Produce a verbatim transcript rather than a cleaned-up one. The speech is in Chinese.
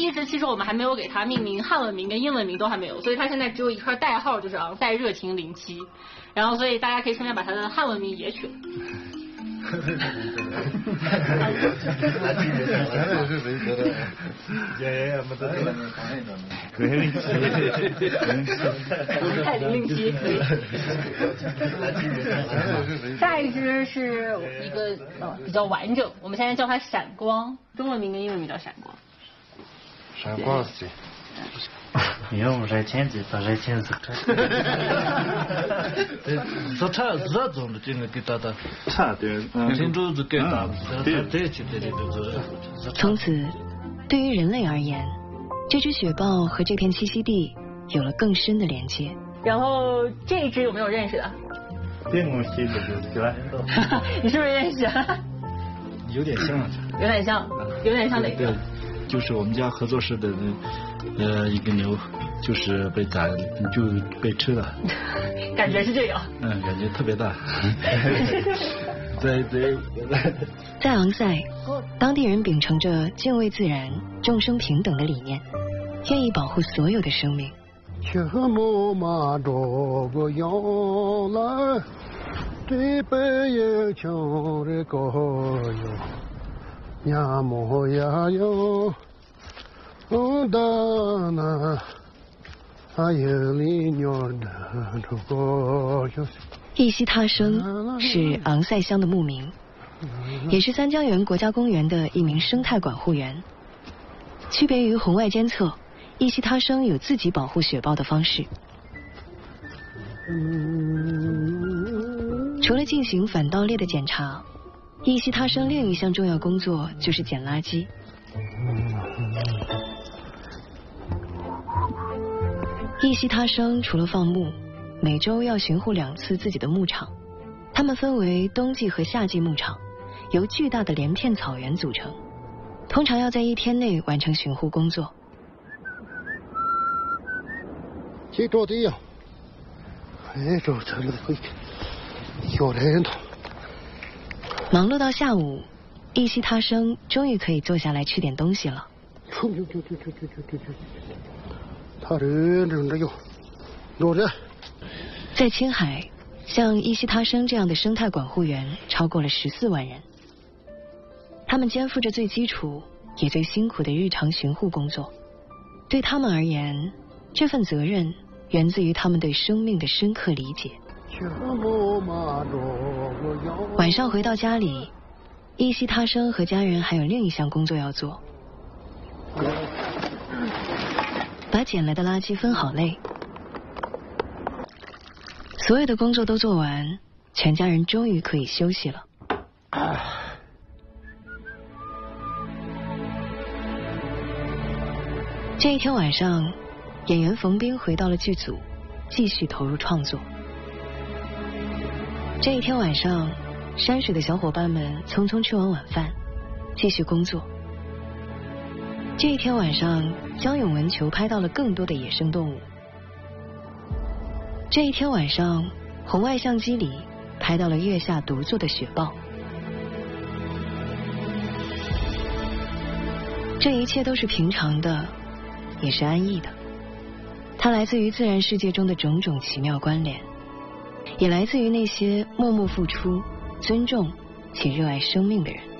一直其实我们还没有给它命名，汉文名跟英文名都还没有，所以它现在只有一串代号，就是昂赛热情零七，然后所以大家可以顺便把它的汉文名也取了。太零零七可以。下一只是一个呃比较完整，我们现在叫它闪光，中文名跟英文名叫闪光。 闪光是。 用热钱子，把热钱子。 说差这种的真的给大家差点，听着是给大家，对对对对对。 从此，对于人类而言，这只雪豹和这片栖息地有了更深的连接。 然后这只有没有认识的？ 这东西就是吧？ 你是不是认识？ 有点像。 有点像，有点像哪个？ 就是我们家合作社的呃一个牛，就是被宰，就被吃了。 感觉是这个。 嗯，感觉特别大。对对。 在昂赛，当地人秉承着敬畏自然、众生平等的理念，愿意保护所有的生命。 切莫马着个羊来，这边也瞧这个哟。呀么呀哟，哦哒那，啊夜里鸟的这个就是。 一溪他生是昂赛乡的牧民，也是三江源国家公园的一名生态管护员。区别于红外监测，一溪他生有自己保护雪豹的方式。除了进行反盗猎的检查，一溪他生另一项重要工作就是捡垃圾。一溪他生除了放牧，每周要巡护两次自己的牧场。它们分为冬季和夏季牧场，由巨大的连片草原组成，通常要在一天内完成巡护工作。 这着的呀，哎，这成了会小人头。 忙碌到下午，一溪他生终于可以坐下来吃点东西了。 他人真的有，有人。 在青海，像一溪他生这样的生态管护员超过了十四万人，他们肩负着最基础也最辛苦的日常巡护工作。对他们而言，这份责任源自于他们对生命的深刻理解。晚上回到家里，一溪他生和家人还有另一项工作要做，把捡来的垃圾分好类。所有的工作都做完，全家人终于可以休息了。这一天晚上，演员冯斌回到了剧组，继续投入创作。这一天晚上，山水的小伙伴们匆匆吃完晚饭，继续工作。这一天晚上，江永文球拍到了更多的野生动物。这一天晚上，红外相机里拍到了月下独坐的雪豹。这一切都是平常的，也是安逸的。它来自于自然世界中的种种奇妙关联，也来自于那些默默付出、尊重且热爱生命的人。